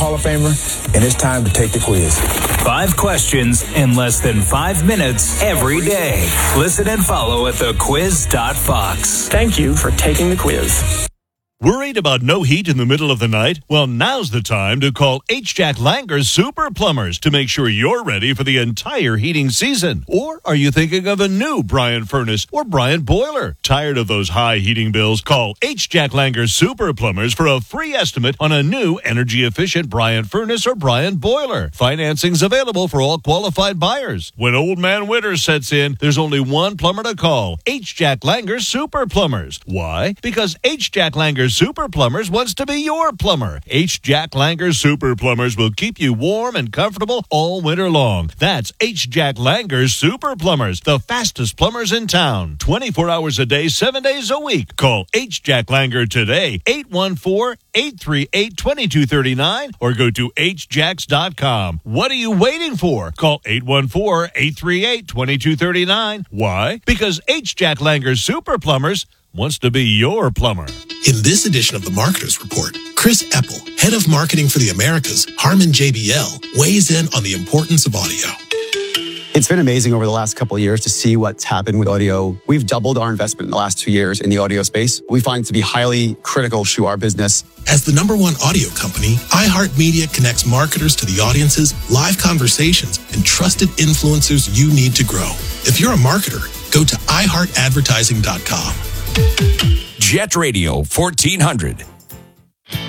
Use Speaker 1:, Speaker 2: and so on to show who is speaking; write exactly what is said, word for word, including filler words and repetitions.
Speaker 1: Hall of Famer, and it's time to take the quiz.
Speaker 2: Five questions in less than five minutes every day. Listen and follow at the quiz dot fox.
Speaker 3: Thank you for taking the quiz.
Speaker 4: Worried about no heat in the middle of the night? Well, now's the time to call H. Jack Langer's Super Plumbers to make sure you're ready for the entire heating season. Or are you thinking of a new Bryant furnace or Bryant boiler? Tired of those high heating bills? Call H. Jack Langer's Super Plumbers for a free estimate on a new energy-efficient Bryant furnace or Bryant boiler. Financing's available for all qualified buyers. When old man winter sets in, there's only one plumber to call. H. Jack Langer's Super Plumbers. Why? Because H. Jack Langer's Super Plumbers wants to be your plumber. H. Jack Langer's Super Plumbers will keep you warm and comfortable all winter long. That's H. Jack Langer's Super Plumbers, the fastest plumbers in town. twenty-four hours a day, seven days a week. Call H. Jack Langer today, eight one four, eight three eight, two two three nine, or go to h jacks dot com. What are you waiting for? Call eight one four, eight three eight, two two three nine. Why? Because H. Jack Langer's Super Plumbers wants to be your plumber.
Speaker 5: In this edition of the Marketers Report, Chris Epple, head of marketing for the Americas, Harman J B L, weighs in on the importance of audio.
Speaker 6: It's been amazing over the last couple of years to see what's happened with audio. We've doubled our investment in the last two years in the audio space. We find it to be highly critical to our business.
Speaker 5: As the number one audio company, iHeartMedia connects marketers to the audiences, live conversations, and trusted influencers you need to grow. If you're a marketer, go to i heart advertising dot com.
Speaker 7: Jet Radio fourteen hundred.